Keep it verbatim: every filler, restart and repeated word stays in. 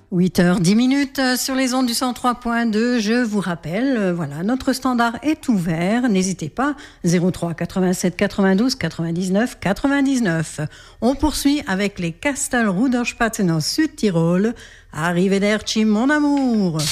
huit heures dix minutes sur les ondes du cent trois point deux. Je vous rappelle, euh, voilà, notre standard est ouvert. N'hésitez pas, zéro trois quatre-vingt-sept quatre-vingt-douze quatre-vingt-dix-neuf quatre-vingt-dix-neuf. On poursuit avec les Kastelruder Spatzen en Südtirol. Arrivederci, mon amour.